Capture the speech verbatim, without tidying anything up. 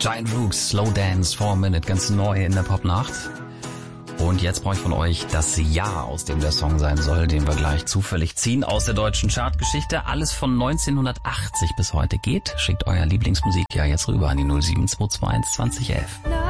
Giant Rooks, Slow Dance, Four Minute, ganz neu in der Popnacht. Und jetzt brauche ich von euch das Jahr, aus dem der Song sein soll, den wir gleich zufällig ziehen aus der deutschen Chartgeschichte. Alles von neunzehnhundertachtzig bis heute geht. Schickt euer Lieblingsmusikjahr jetzt rüber an die null sieben zwei zwei eins zwanzig elf.